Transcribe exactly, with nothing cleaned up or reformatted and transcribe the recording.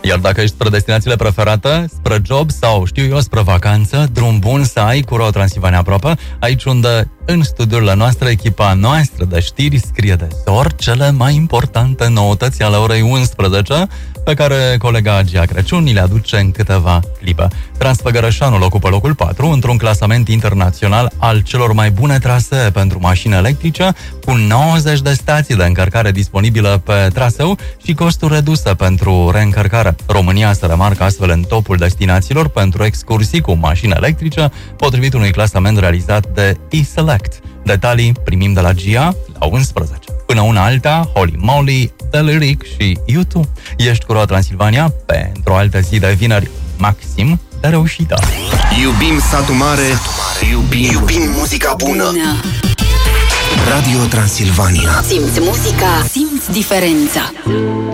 Iar dacă ești spre destinațiile preferate, spre job sau, știu eu, spre vacanță, drum bun să ai cu Ro Transilvania aproape, aici unde, în studiurile noastre, echipa noastră de știri scrie de zor cele mai importante noutăți ale orei unsprezece, pe care colega Gia Crăciun ni le aduce în câteva clipe. Transfăgărășanul ocupă locul patru într-un clasament internațional al celor mai bune trasee pentru mașini electrice, cu nouăzeci de stații de încărcare disponibile pe traseu și costuri reduse pentru reîncărcare. România se remarcă astfel în topul destinațiilor pentru excursii cu mașini electrice, potrivit unui clasament realizat de eSelect. Detalii primim de la Gia la unsprezece. Până una alta, Holy Moly, The Lyric și U doi. Ești cu Ro Transilvania pentru o altă zi de vineri maxim de reușită. Iubim satul mare, iubim, iubim muzica bună. Radio Transilvania. Simți muzica, simți diferența.